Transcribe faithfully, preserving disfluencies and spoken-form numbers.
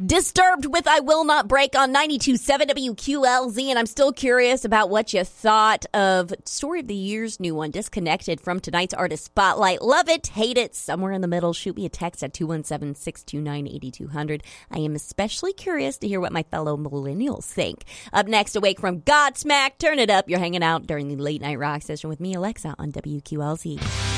Disturbed with I Will Not Break on ninety-two point seven W Q L Z, and I'm still curious about what you thought of Story of the Year's new one, Disconnected, from tonight's Artist Spotlight. Love it, hate it, somewhere in the middle. Shoot me a text at two one seven, six two nine, eight two zero zero. I am especially curious to hear what my fellow millennials think. Up next, Awake from Godsmack. Turn it up. You're hanging out during the Late Night Rock session with me, Alexa, on W Q L Z.